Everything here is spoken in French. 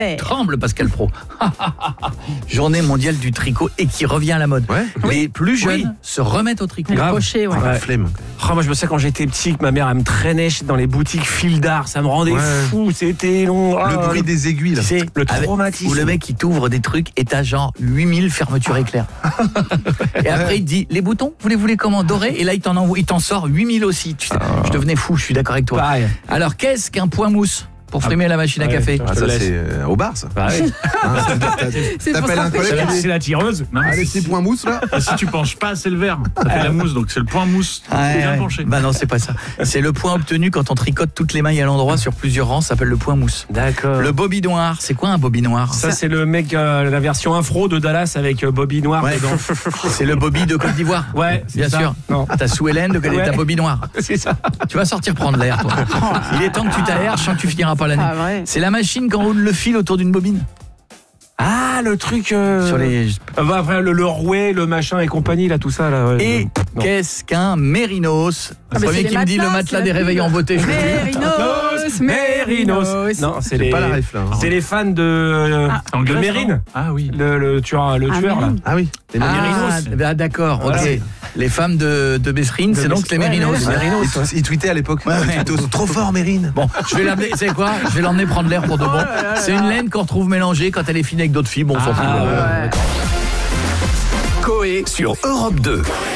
Tremble Pascal Praud. Journée mondiale du tricot et qui revient à la mode. Ouais. Les plus jeunes se remettent au tricot. Le Grave. crochet, ouais. La flemme. Oh, moi je me souviens quand j'étais petit que ma mère elle me traînait dans les boutiques fil d'art, ça me rendait fou, c'était long. Le bruit des aiguilles là. C'est le Avec- traumatisme. Où le mec il t'ouvre des trucs et t'as genre 8000 fermetures éclairs. Et après il te dit les boutons, vous les comment dorés? Et là il t'en sort 8000 aussi. Tu sais, je devenais fou, je suis d'accord avec toi. Pareil. Alors qu'est-ce qu'un point mousse pour frimer la machine à ouais, café? Ah, Je te ça laisse. c'est au bar ça. Bah ouais. C'est pour T'appelles se un collègue. rafraîchir. C'est la tireuse. Allez, petit point mousse là. Si tu penches pas assez le verre, ça fait la mousse, donc c'est le point mousse. Faut bien pencher. Bah non, c'est pas ça. C'est le point obtenu quand on tricote toutes les mailles à l'endroit sur plusieurs rangs, ça s'appelle le point mousse. D'accord. Le bobby noir, c'est quoi un bobby noir? Ça c'est le mec, la version infro de Dallas avec Bobby Noir Ouais, dedans. c'est le bobby de Côte d'Ivoire. Ouais, c'est Bien ça. sûr. Non. T'as Sue Hélène de Ouais. t'as Bobby Noir. C'est ça. Tu vas sortir prendre l'air, toi. Il est temps que tu t'aères, je sens que tu finiras pas l'année. Ah, vrai. C'est la machine qui enroule le fil autour d'une bobine. Ah, le truc. Sur les... Bah, après, le rouet, le machin et compagnie, là, tout ça. Là, ouais. Et Non. qu'est-ce qu'un mérinos? Ah, Le mais premier c'est qui les me dit le matelas, matelas c'est des la réveils pub. en beauté. je le dis. Mérinos. Non, c'est J'ai les. pas la ref là. C'est les fans de En Grèce, Mérine. non Ah oui. Le tueur, là. Mérine. Ah oui. Les Ah, bah, d'accord, Voilà. ok. Les femmes de Messrine, c'est donc les mérinos. ouais, ouais. Il tweetait à l'époque. Ouais, ouais. Il tweetait trop fort Mérine. Bon, je vais l'amener, tu sais quoi? Je vais l'emmener prendre l'air pour de bon. C'est une laine qu'on retrouve mélangée quand elle est fine avec d'autres fibres, on s'en fout. Ah, ouais. Ouais. Coé sur Europe 2.